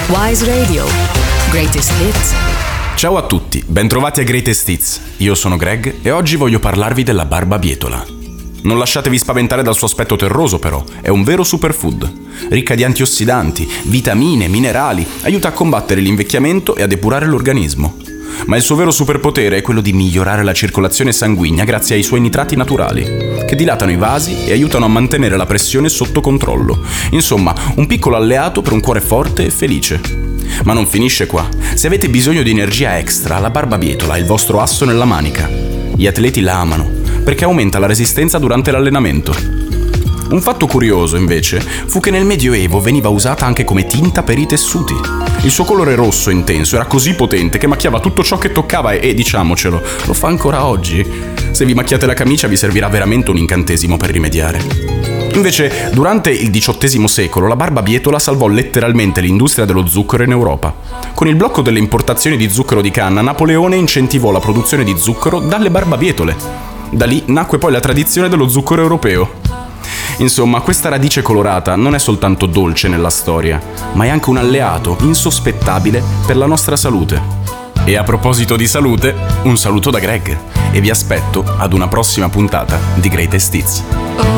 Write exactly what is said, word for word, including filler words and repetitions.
Wise Radio. Greatest Hits. Ciao a tutti, bentrovati a Greatest Hits. Io sono Greg e oggi voglio parlarvi della barbabietola. Non lasciatevi spaventare dal suo aspetto terroso però, è un vero superfood. Ricca di antiossidanti, vitamine, minerali, aiuta a combattere l'invecchiamento e a depurare l'organismo. Ma il suo vero superpotere è quello di migliorare la circolazione sanguigna grazie ai suoi nitrati naturali, che dilatano i vasi e aiutano a mantenere la pressione sotto controllo. Insomma, un piccolo alleato per un cuore forte e felice. Ma non finisce qua. Se avete bisogno di energia extra, la barbabietola è il vostro asso nella manica. Gli atleti la amano perché aumenta la resistenza durante l'allenamento. Un fatto curioso, invece, fu che nel Medioevo veniva usata anche come tinta per i tessuti. Il suo colore rosso intenso era così potente che macchiava tutto ciò che toccava e, e diciamocelo, lo fa ancora oggi. Se vi macchiate la camicia vi servirà veramente un incantesimo per rimediare. Invece, durante il diciottesimo secolo, la barbabietola salvò letteralmente l'industria dello zucchero in Europa. Con il blocco delle importazioni di zucchero di canna, Napoleone incentivò la produzione di zucchero dalle barbabietole. Da lì nacque poi la tradizione dello zucchero europeo. Insomma, questa radice colorata non è soltanto dolce nella storia, ma è anche un alleato insospettabile per la nostra salute. E a proposito di salute, un saluto da Greg e vi aspetto ad una prossima puntata di Greatest Hits.